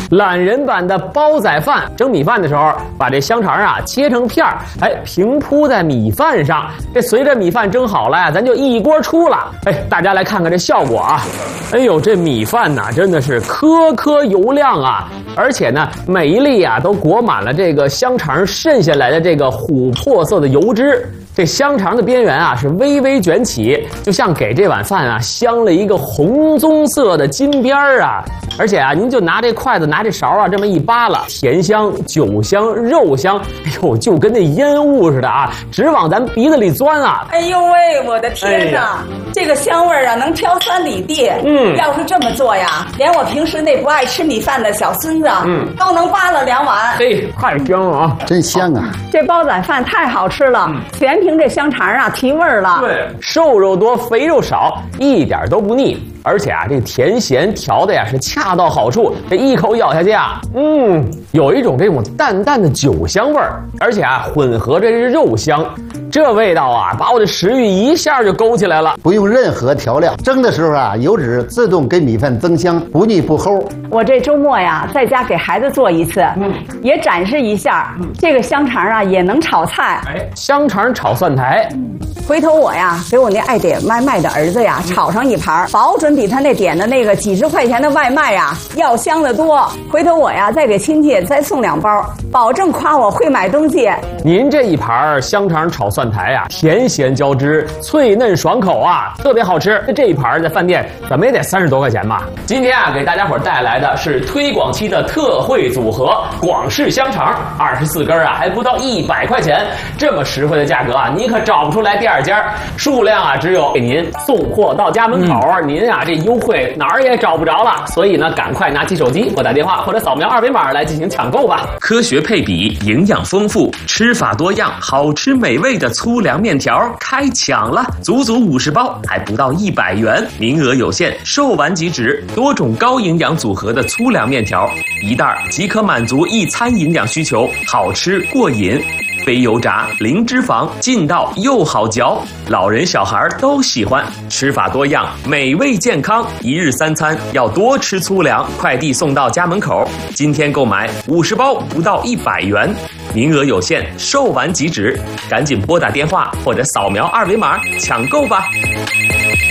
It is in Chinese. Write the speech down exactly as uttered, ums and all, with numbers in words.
懒人版的煲仔饭，蒸米饭的时候，把这香肠啊切成片儿，哎，平铺在米饭上。这随着米饭蒸好了呀，咱就一锅出了。哎，大家来看看这效果啊！哎呦，这米饭呐，真的是颗颗油亮啊！而且呢，每一粒啊都裹满了这个香肠渗下来的这个琥珀色的油脂。这香肠的边缘啊是微微卷起，就像给这碗饭啊镶了一个红棕色的金边儿啊！而且啊，您就拿这筷子拿这勺啊这么一扒拉，甜香、酒香、肉香，哎呦，就跟那烟雾似的啊，直往咱鼻子里钻啊！ 哎呦喂，我的天哪，哎、这个香味啊能飘三里地。嗯，要是这么做呀，连我平时那不爱吃米饭的小孙子，嗯，都能扒了两碗。 嘿，太香了啊， 真香啊！ 这煲仔饭太好吃了，嗯、全凭这香肠啊提味儿了。 对，瘦肉多，肥肉少，一点都不腻。而且啊，这甜咸调的呀是恰到好处，这一口咬下去啊，嗯，有一种这种淡淡的酒香味儿，而且啊混合着这肉香，这味道啊把我的食欲一下就勾起来了。 不用任何调料，蒸的时候啊，油脂自动给米饭增香，不腻不齁。 我这周末呀在家给孩子做一次，嗯，也展示一下，嗯、这个香肠啊也能炒菜。 哎，香肠炒蒜苔。 回头我呀给我那爱点外卖的儿子呀炒上一盘，保准比他那点的那个几十块钱的外卖呀要香得多。回头我呀再给亲戚再送两包，保证夸我会买东西。 您这一盘香肠炒蒜苔呀，甜咸交织，脆嫩爽口啊，特别好吃。这一盘在饭店怎么也得三十多块钱吧。今天啊给大家伙带来的是推广期的特惠组合广式香肠，二十四根啊还不到一百块钱，这么实惠的价格啊，你可找不出来第二家，数量啊只有给您送货到家门口，嗯、您啊这优惠哪儿也找不着了，所以呢赶快拿起手机拨打电话或者扫描二维码来进行抢购吧。 科学配比，营养丰富，吃法多样，好吃美味的粗粮面条开抢了，足足五十包，还不到一百元，名额有限，售完即止。多种高营养组合的粗粮面条，一袋即可满足一餐营养需求，好吃过瘾。非油炸，零脂肪，劲道又好嚼，老人小孩都喜欢。吃法多样，美味健康，一日三餐要多吃粗粮。快递送到家门口，今天购买五十包不到一百元，名额有限，售完即止，赶紧拨打电话或者扫描二维码抢购吧。